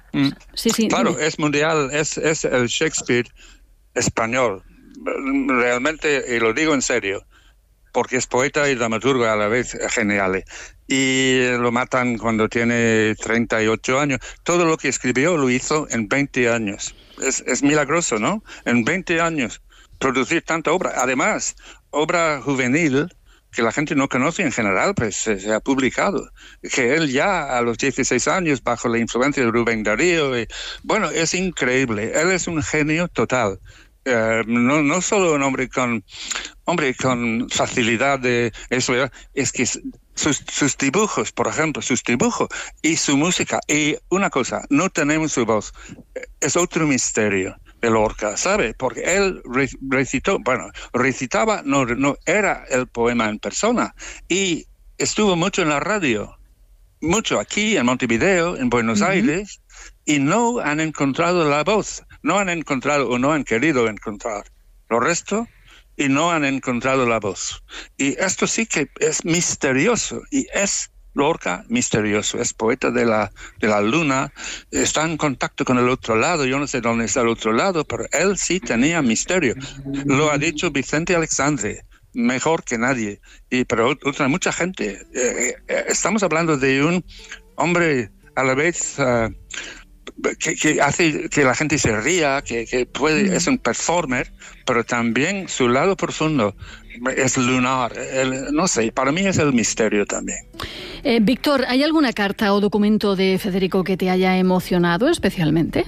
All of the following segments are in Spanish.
Sí, sí. Claro, Dime. es mundial, es el Shakespeare español, realmente, y lo digo en serio, porque es poeta y dramaturgo a la vez genial. Y lo matan cuando tiene 38 años. Todo lo que escribió lo hizo en 20 años. Es milagroso, ¿no? En 20 años producir tanta obra. Además, obra juvenil que la gente no conoce en general, pues se ha publicado. Que él ya a los 16 años, bajo la influencia de Rubén Darío, bueno, es increíble. Él es un genio total. No solo un hombre con facilidad de eso, es que sus dibujos, por ejemplo, sus dibujos y su música. Y una cosa, no tenemos su voz. Es otro misterio de Lorca, ¿sabe? Porque él recitaba, no era el poema en persona. Y estuvo mucho en la radio, mucho aquí en Montevideo, en Buenos Aires, y no han encontrado la voz. No han encontrado o no han querido encontrar lo resto y no han encontrado la voz. Y esto sí que es misterioso y es Lorca misterioso, es poeta de la luna, está en contacto con el otro lado, yo no sé dónde está el otro lado, pero él sí tenía misterio. Lo ha dicho Vicente Alexandre, mejor que nadie, pero mucha gente. Estamos hablando de un hombre a la vez que hace que la gente se ría, que puede, es un performer, pero también su lado profundo es lunar. No sé, para mí es el misterio también. Víctor, ¿hay alguna carta o documento de Federico que te haya emocionado especialmente?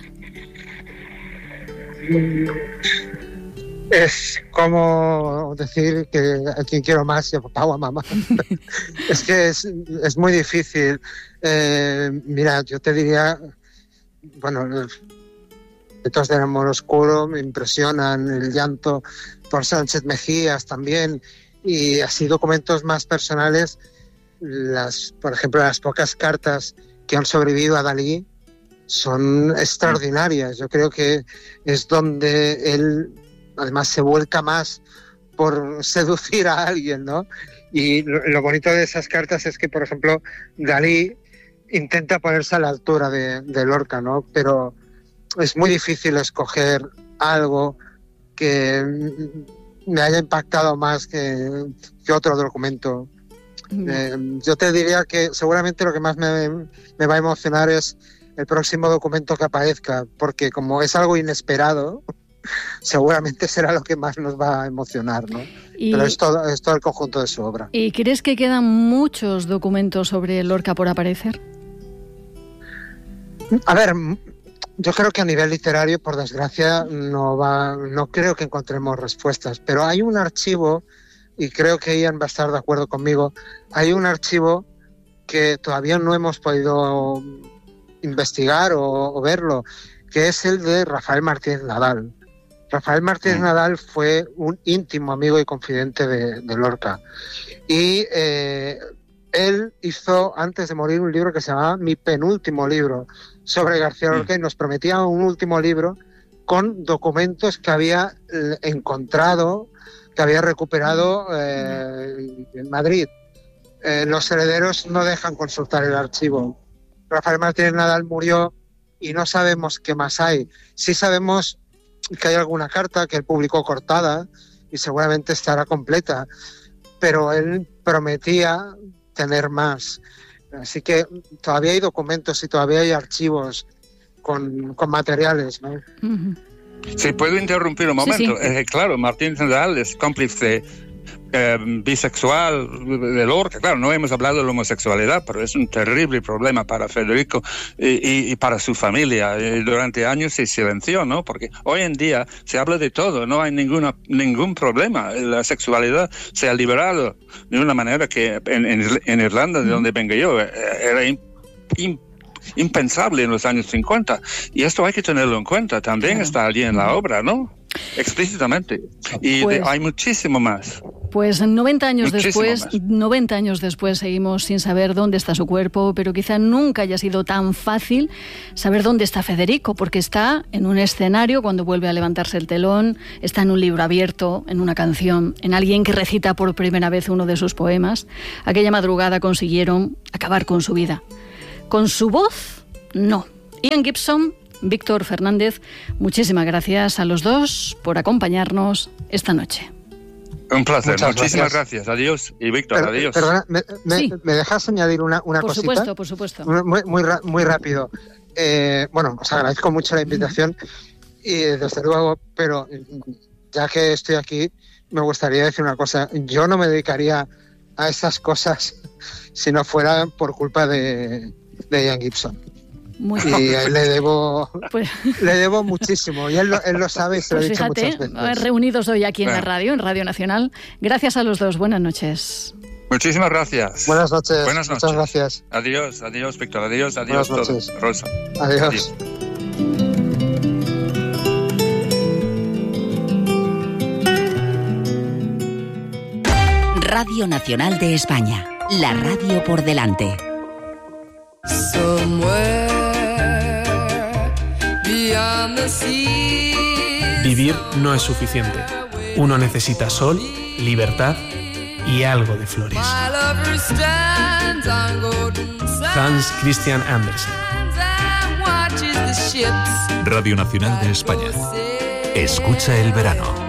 Es como decir que a quien quiero más y a papá o a mamá. Es que es muy difícil. Mira, yo te diría, bueno, los Secretos del Amor Oscuro me impresionan, el llanto por Sánchez Mejías también, y así documentos más personales, por ejemplo, las pocas cartas que han sobrevivido a Dalí son extraordinarias. Yo creo que es donde él además se vuelca más por seducir a alguien, ¿no? Y lo bonito de esas cartas es que, por ejemplo, Dalí intenta ponerse a la altura de Lorca, ¿no? Pero es muy difícil escoger algo que me haya impactado más que otro documento. Yo te diría que seguramente lo que más me va a emocionar es el próximo documento que aparezca, porque como es algo inesperado, seguramente será lo que más nos va a emocionar, ¿no? Pero es todo el conjunto de su obra. ¿Y crees que quedan muchos documentos sobre Lorca por aparecer? A ver, yo creo que a nivel literario, por desgracia, no creo que encontremos respuestas, pero hay un archivo, y creo que Ian va a estar de acuerdo conmigo, hay un archivo que todavía no hemos podido investigar o verlo, que es el de Rafael Martínez Nadal. Rafael Martínez Nadal fue un íntimo amigo y confidente de Lorca. Y él hizo, antes de morir, un libro que se llamaba Mi penúltimo libro sobre García Lorca, y nos prometía un último libro con documentos que había encontrado, que había recuperado en Madrid. Los herederos no dejan consultar el archivo. Rafael Martínez Nadal murió y no sabemos qué más hay. Sí sabemos que hay alguna carta que él publicó cortada y seguramente estará completa, pero él prometía tener más. Así que todavía hay documentos y todavía hay archivos con materiales, ¿no? Sí, ¿puedo interrumpir un momento? Sí. Claro, Martín Nadal es cómplice bisexual de Lorca. Claro, no hemos hablado de la homosexualidad, pero es un terrible problema para Federico y para su familia. Durante años se silenció, ¿no? Porque hoy en día se habla de todo, no hay ningún problema. La sexualidad se ha liberado de una manera que en Irlanda, de donde vengo yo, era impensable en los años 50. Y esto hay que tenerlo en cuenta. También está allí en la obra, ¿no? Explícitamente. Y hay muchísimo más. Pues 90 años después seguimos sin saber dónde está su cuerpo, pero quizá nunca haya sido tan fácil saber dónde está Federico, porque está en un escenario cuando vuelve a levantarse el telón, está en un libro abierto, en una canción, en alguien que recita por primera vez uno de sus poemas. Aquella madrugada consiguieron acabar con su vida. Con su voz, no. Ian Gibson, Víctor Fernández, muchísimas gracias a los dos por acompañarnos esta noche. Un placer, muchísimas gracias. Adiós. Y Víctor, adiós. Perdona, ¿me dejas añadir una cosita? Por supuesto. Muy rápido. Bueno, os agradezco mucho la invitación y desde luego, pero ya que estoy aquí, me gustaría decir una cosa. Yo no me dedicaría a esas cosas si no fuera por culpa de Ian Gibson. Y a él le debo muchísimo, y él lo sabe y se lo he dicho muchas veces. Reunidos hoy aquí en la radio, en Radio Nacional. Gracias a los dos, buenas noches. Muchísimas gracias. Buenas noches. Muchas gracias. Adiós, Víctor. Adiós todos. Rosa. Adiós. Radio Nacional de España, la radio por delante. Vivir no es suficiente. Uno necesita sol, libertad y algo de flores. Hans Christian Andersen. Radio Nacional de España. Escucha el verano.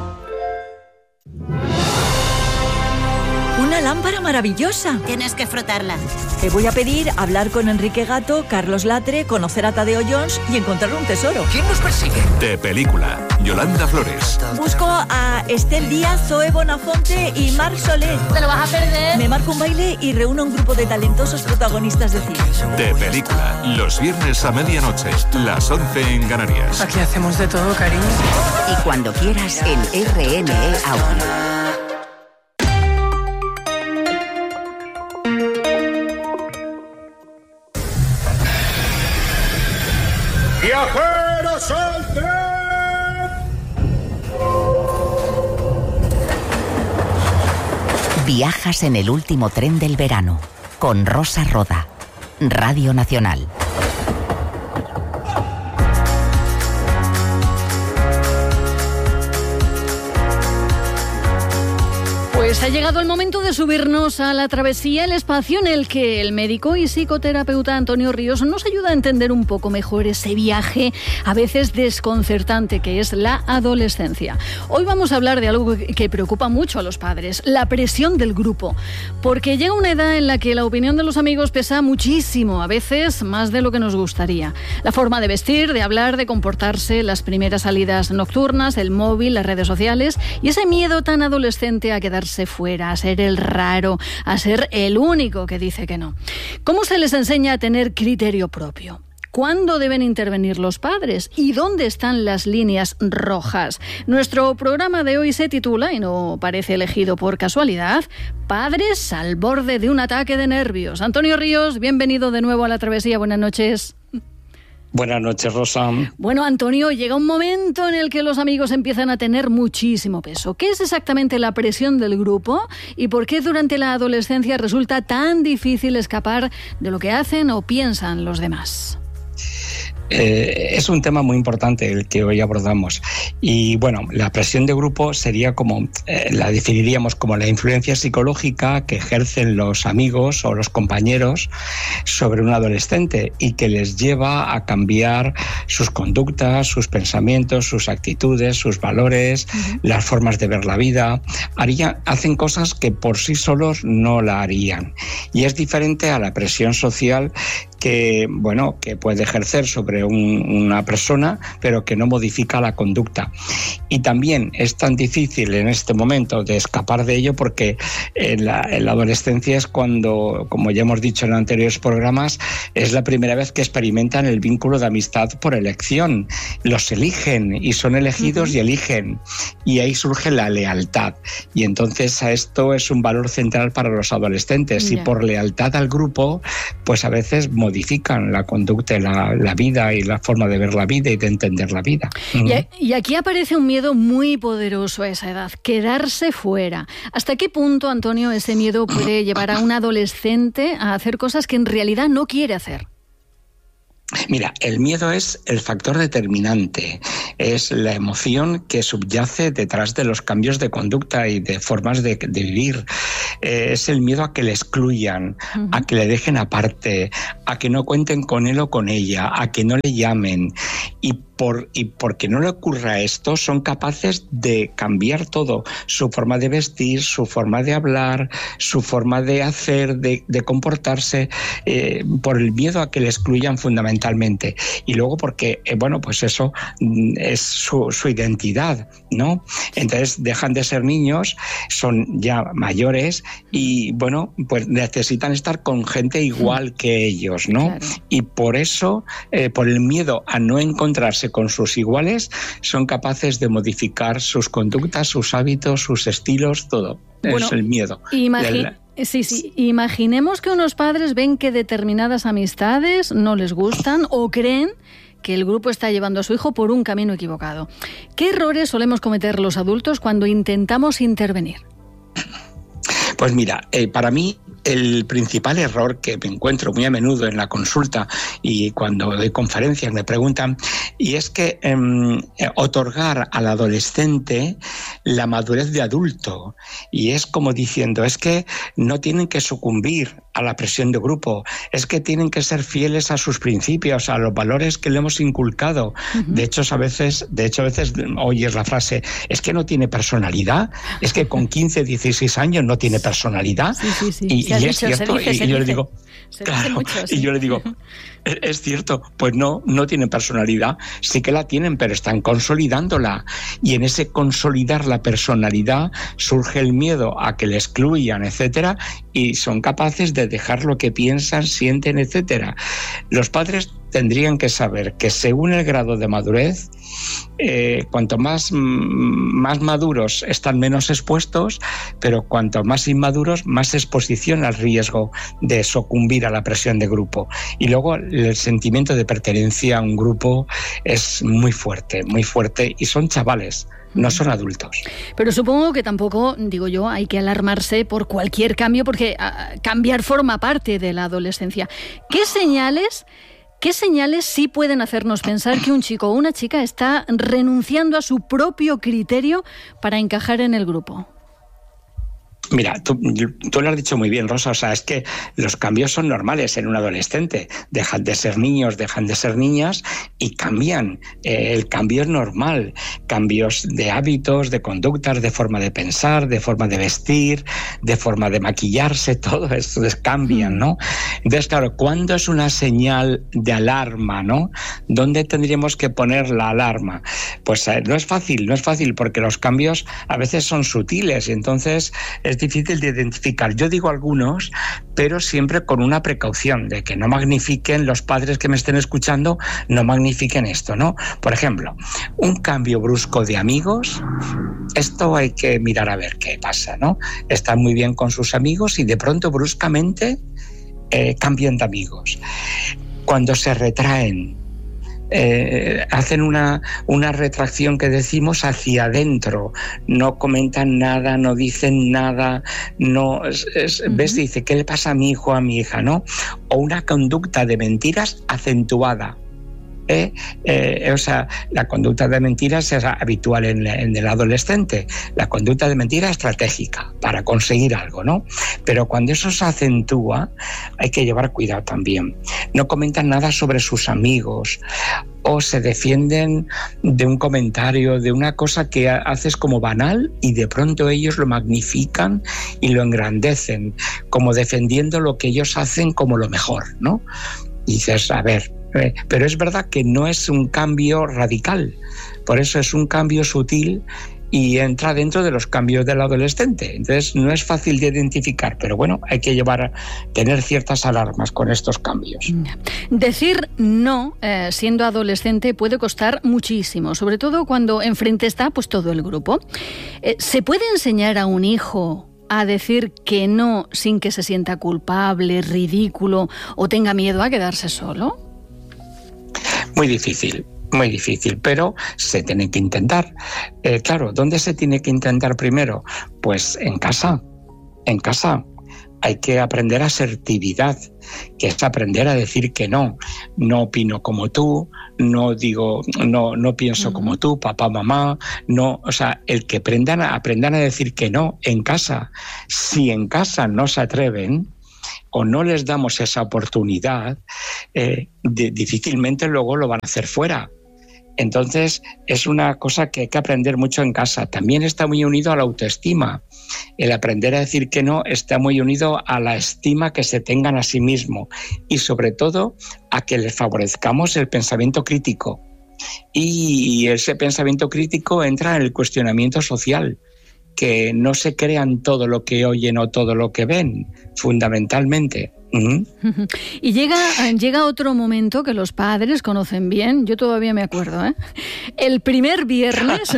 Una lámpara maravillosa. Tienes que frotarla. Te voy a pedir hablar con Enrique Gato, Carlos Latre, conocer a Tadeo Jones y encontrar un tesoro. ¿Quién nos persigue? De película. Yolanda Flores. Busco a Estel Díaz, Zoe Bonafonte y Marc Solé. Te lo vas a perder. Me marco un baile y reúno un grupo de talentosos protagonistas de cine. De película. Los viernes a medianoche. Las 11 en Canarias. Aquí hacemos de todo, cariño. Y cuando quieras en RME Audio. ¡Viajeros al tren! Viajas en el último tren del verano con Rosa Roda, Radio Nacional. Pues ha llegado el momento de subirnos a la travesía, el espacio en el que el médico y psicoterapeuta Antonio Ríos nos ayuda a entender un poco mejor ese viaje a veces desconcertante que es la adolescencia. Hoy vamos a hablar de algo que preocupa mucho a los padres, la presión del grupo, porque llega una edad en la que la opinión de los amigos pesa muchísimo, a veces más de lo que nos gustaría. La forma de vestir, de hablar, de comportarse, las primeras salidas nocturnas, el móvil, las redes sociales y ese miedo tan adolescente a quedarse fuera, a ser el raro, a ser el único que dice que no. ¿Cómo se les enseña a tener criterio propio? ¿Cuándo deben intervenir los padres? ¿Y dónde están las líneas rojas? Nuestro programa de hoy se titula, y no parece elegido por casualidad, Padres al borde de un ataque de nervios. Antonio Ríos, bienvenido de nuevo a La Travesía. Buenas noches. Buenas noches, Rosa. Bueno, Antonio, llega un momento en el que los amigos empiezan a tener muchísimo peso. ¿Qué es exactamente la presión del grupo y por qué durante la adolescencia resulta tan difícil escapar de lo que hacen o piensan los demás? Es un tema muy importante el que hoy abordamos y bueno, la presión de grupo sería como, la definiríamos como la influencia psicológica que ejercen los amigos o los compañeros sobre un adolescente y que les lleva a cambiar sus conductas, sus pensamientos, sus actitudes, sus valores, las formas de ver la vida. Hacen cosas que por sí solos no la harían y es diferente a la presión social que puede ejercer sobre una persona, pero que no modifica la conducta. Y también es tan difícil en este momento de escapar de ello porque en la adolescencia es cuando, como ya hemos dicho en anteriores programas, es la primera vez que experimentan el vínculo de amistad por elección. Los eligen y son elegidos y eligen. Y ahí surge la lealtad. Y entonces a esto es un valor central para los adolescentes. Y por lealtad al grupo, pues a veces modifican la conducta, la vida y la forma de ver la vida y de entender la vida. Y aquí aparece un miedo muy poderoso a esa edad, quedarse fuera. ¿Hasta qué punto, Antonio, ese miedo puede llevar a un adolescente a hacer cosas que en realidad no quiere hacer? Mira, el miedo es el factor determinante, es la emoción que subyace detrás de los cambios de conducta y de formas de vivir. es el miedo a que le excluyan, a que le dejen aparte, a que no cuenten con él o con ella, a que no le llamen. Y porque no le ocurra esto, son capaces de cambiar todo, su forma de vestir, su forma de hablar, su forma de hacer, de comportarse, por el miedo a que le excluyan fundamentalmente. Y luego porque, bueno, pues eso es su identidad, ¿no? Entonces dejan de ser niños, son ya mayores y, bueno, pues necesitan estar con gente igual que ellos, ¿no? Claro. Y por eso, por el miedo a no encontrarse con sus iguales, son capaces de modificar sus conductas, sus hábitos, sus estilos, todo. Bueno, es el miedo. Sí. Imaginemos que unos padres ven que determinadas amistades no les gustan o creen que el grupo está llevando a su hijo por un camino equivocado. ¿Qué errores solemos cometer los adultos cuando intentamos intervenir? Pues mira, para mí el principal error que me encuentro muy a menudo en la consulta y cuando doy conferencias me preguntan, y es que otorgar al adolescente la madurez de adulto, y es como diciendo, es que no tienen que sucumbir a la presión de grupo, es que tienen que ser fieles a sus principios, a los valores que le hemos inculcado. De hecho, a veces oyes la frase, es que no tiene personalidad, es que con 15, 16 años no tiene personalidad. Sí. Y es cierto, y yo le digo, claro, y yo le digo, es cierto, pues no tienen personalidad, sí que la tienen, pero están consolidándola, y en ese consolidar la personalidad surge el miedo a que le excluyan, etcétera, y son capaces de dejar lo que piensan, sienten, etcétera. Los padres tendrían que saber que según el grado de madurez, cuanto más maduros están menos expuestos, pero cuanto más inmaduros, más exposición al riesgo de sucumbir a la presión de grupo. Y luego el sentimiento de pertenencia a un grupo es muy fuerte, y son chavales. No son adultos. Pero supongo que tampoco, digo yo, hay que alarmarse por cualquier cambio, porque cambiar forma parte de la adolescencia. ¿Qué señales sí pueden hacernos pensar que un chico o una chica está renunciando a su propio criterio para encajar en el grupo? Mira, tú lo has dicho muy bien, Rosa, o sea, es que los cambios son normales en un adolescente. Dejan de ser niños, dejan de ser niñas y cambian. El cambio es normal. Cambios de hábitos, de conductas, de forma de pensar, de forma de vestir, de forma de maquillarse, todo esto cambian, ¿no? Entonces, claro, ¿cuándo es una señal de alarma, no? ¿Dónde tendríamos que poner la alarma? Pues no es fácil porque los cambios a veces son sutiles y entonces es difícil de identificar. Yo digo algunos, pero siempre con una precaución de que no magnifiquen, los padres que me estén escuchando, no magnifiquen esto, ¿no? Por ejemplo, un cambio brusco de amigos, esto hay que mirar a ver qué pasa, ¿no? Están muy bien con sus amigos y de pronto bruscamente cambian de amigos. Cuando se retraen, hacen una retracción que decimos hacia adentro, no comentan nada, no dicen nada, ves, dice, ¿qué le pasa a mi hijo o a mi hija? ¿No? O una conducta de mentiras acentuada. O sea, la conducta de mentiras es habitual en el adolescente, la conducta de mentira estratégica para conseguir algo, ¿no? Pero cuando eso se acentúa, hay que llevar cuidado también. No comentan nada sobre sus amigos o se defienden de un comentario, de una cosa que haces como banal y de pronto ellos lo magnifican y lo engrandecen, como defendiendo lo que ellos hacen como lo mejor, ¿no? Y dices, a ver, pero es verdad que no es un cambio radical, por eso es un cambio sutil y entra dentro de los cambios del adolescente. Entonces no es fácil de identificar, pero bueno, hay que tener ciertas alarmas con estos cambios. Decir no siendo adolescente puede costar muchísimo, sobre todo cuando enfrente está pues todo el grupo. ¿Se puede enseñar a un hijo a decir que no sin que se sienta culpable, ridículo o tenga miedo a quedarse solo? Muy difícil, pero se tiene que intentar. Claro, ¿dónde se tiene que intentar primero? Pues en casa. hay que aprender asertividad, que es aprender a decir que no opino como tú, no pienso como tú, papá, mamá, no, o sea, el que aprendan a decir que no en casa. Si en casa no se atreven o no les damos esa oportunidad, difícilmente luego lo van a hacer fuera. Entonces, es una cosa que hay que aprender mucho en casa. También está muy unido a la autoestima. El aprender a decir que no está muy unido a la estima que se tengan a sí mismo y, sobre todo, a que les favorezcamos el pensamiento crítico. Y ese pensamiento crítico entra en el cuestionamiento social, que no se crean todo lo que oyen o todo lo que ven, fundamentalmente. Y llega otro momento que los padres conocen bien. Yo todavía me acuerdo, ¿eh? El primer viernes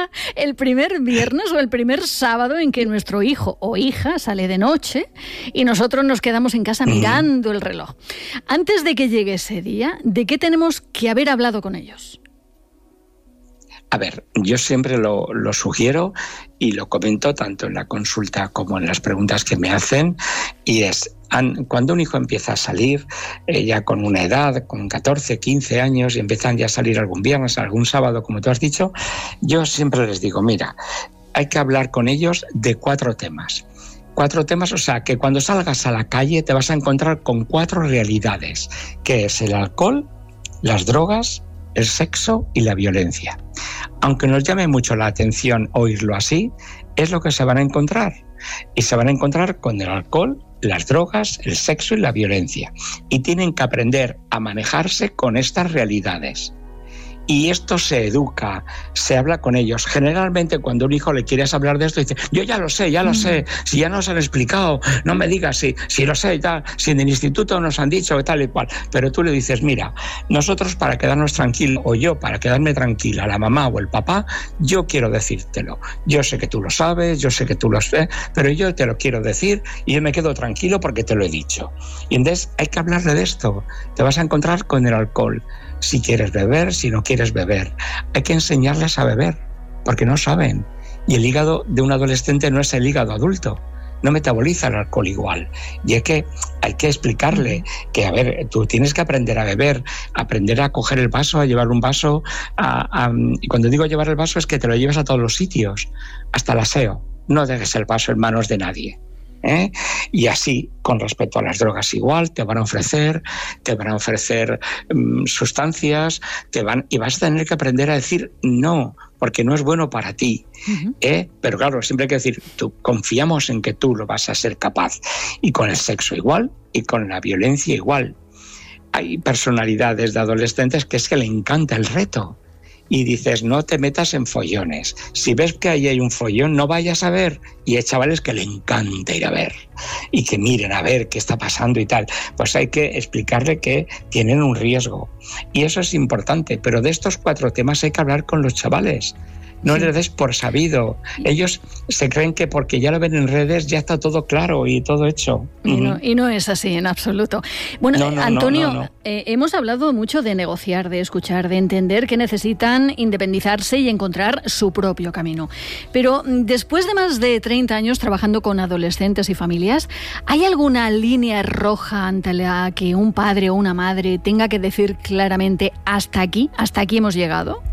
o el primer sábado en que nuestro hijo o hija sale de noche y nosotros nos quedamos en casa mirando el reloj. Antes de que llegue ese día, ¿de qué tenemos que haber hablado con ellos? A ver, yo siempre lo sugiero y lo comento tanto en la consulta como en las preguntas que me hacen, y es, cuando un hijo empieza a salir, ya con una edad, con 14, 15 años, y empiezan ya a salir algún viernes, algún sábado, como tú has dicho, yo siempre les digo, mira, hay que hablar con ellos de 4 temas. 4 temas, o sea, que cuando salgas a la calle te vas a encontrar con 4 realidades, que es el alcohol, las drogas, el sexo y la violencia. Aunque nos llame mucho la atención oírlo así, es lo que se van a encontrar. Y se van a encontrar con el alcohol, las drogas, el sexo y la violencia. Y tienen que aprender a manejarse con estas realidades. Y esto se educa, se habla con ellos. Generalmente cuando un hijo le quieres hablar de esto, dice, yo ya lo sé, si ya nos han explicado, no me digas si lo sé y tal, si en el instituto nos han dicho tal y cual. Pero tú le dices, mira, nosotros para quedarnos tranquilos, o yo para quedarme tranquila, la mamá o el papá, yo quiero decírtelo. Yo sé que tú lo sabes, yo sé que tú lo sabes, pero yo te lo quiero decir y yo me quedo tranquilo porque te lo he dicho. Y entonces hay que hablarle de esto. Te vas a encontrar con el alcohol. Si quieres beber, si no quieres beber. Hay que enseñarles a beber, porque no saben. Y el hígado de un adolescente no es el hígado adulto. No metaboliza el alcohol igual. Y es que hay que explicarle que, a ver, tú tienes que aprender a beber, aprender a coger el vaso, a llevar un vaso. Y cuando digo llevar el vaso es que te lo lleves a todos los sitios, hasta el aseo. No dejes el vaso en manos de nadie. Y así, con respecto a las drogas igual, te van a ofrecer sustancias, y vas a tener que aprender a decir no, porque no es bueno para ti. Pero claro, siempre hay que decir, confiamos en que tú lo vas a ser capaz. Y con el sexo igual, y con la violencia igual. Hay personalidades de adolescentes que es que le encanta el reto. Y dices, no te metas en follones. Si ves que ahí hay un follón, no vayas a ver. Y hay chavales que le encanta ir a ver y que miren a ver qué está pasando y tal. Pues hay que explicarle que tienen un riesgo. Y eso es importante. Pero de estos 4 temas hay que hablar con los chavales. No les des por sabido. Ellos se creen que porque ya lo ven en redes ya está todo claro y todo hecho. Y no es así en absoluto. Bueno, Antonio, hemos hablado mucho de negociar, de escuchar, de entender que necesitan independizarse y encontrar su propio camino. Pero después de más de 30 años trabajando con adolescentes y familias, ¿hay alguna línea roja ante la que un padre o una madre tenga que decir claramente hasta aquí hemos llegado?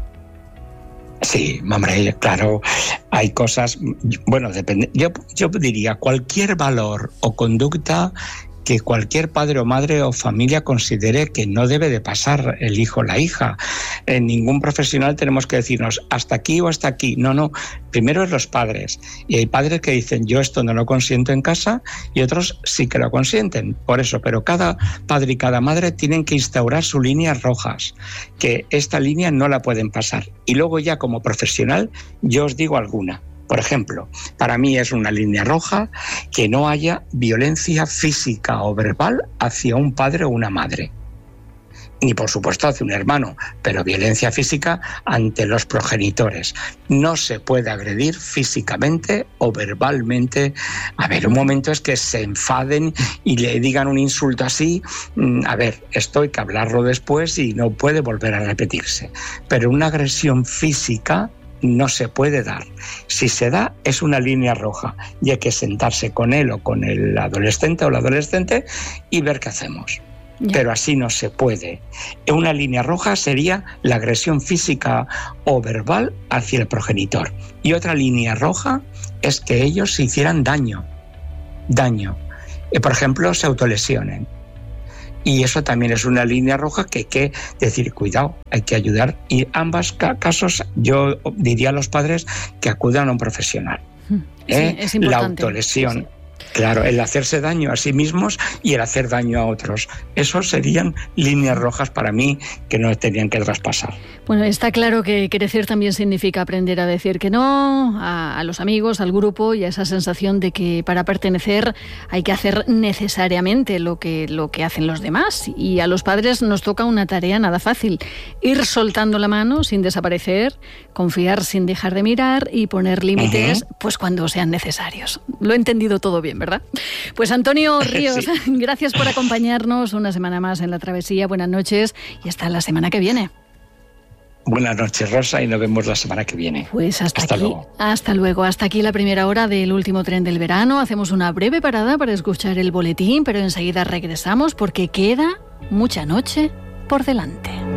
Sí, hombre, claro, hay cosas, bueno, depende. Yo diría cualquier valor o conducta que cualquier padre o madre o familia considere que no debe de pasar el hijo o la hija. En ningún profesional tenemos que decirnos hasta aquí o hasta aquí. No. Primero es los padres. Y hay padres que dicen yo esto no lo consiento en casa y otros sí que lo consienten. Por eso, pero cada padre y cada madre tienen que instaurar sus líneas rojas, que esta línea no la pueden pasar. Y luego ya como profesional yo os digo alguna. Por ejemplo, para mí es una línea roja que no haya violencia física o verbal hacia un padre o una madre. Ni por supuesto hacia un hermano, pero violencia física ante los progenitores. No se puede agredir físicamente o verbalmente. A ver, un momento es que se enfaden y le digan un insulto así. A ver, esto hay que hablarlo después y no puede volver a repetirse. Pero una agresión física no se puede dar. Si se da, es una línea roja y hay que sentarse con él o con el adolescente o la adolescente y ver qué hacemos. Pero así no se puede. Una línea roja sería la agresión física o verbal hacia el progenitor. Y otra línea roja es que ellos se hicieran daño. Por ejemplo, se autolesionen. Y eso también es una línea roja que hay que decir, cuidado, hay que ayudar. Y ambos casos yo diría a los padres que acudan a un profesional. Es importante. La autolesión. Sí. Claro, el hacerse daño a sí mismos y el hacer daño a otros. Esos serían líneas rojas para mí que no tenían que traspasar. Bueno, está claro que crecer también significa aprender a decir que no a los amigos, al grupo y a esa sensación de que para pertenecer hay que hacer necesariamente lo que hacen los demás. Y a los padres nos toca una tarea nada fácil: ir soltando la mano sin desaparecer, confiar sin dejar de mirar y poner límites pues cuando sean necesarios. Lo he entendido todo bien, ¿verdad? Pues Antonio Ríos, sí. Gracias por acompañarnos una semana más en La Travesía. Buenas noches y hasta la semana que viene. Buenas noches, Rosa, y nos vemos la semana que viene. Pues hasta luego. Hasta luego. Hasta aquí la primera hora del último tren del verano. Hacemos una breve parada para escuchar el boletín, pero enseguida regresamos porque queda mucha noche por delante.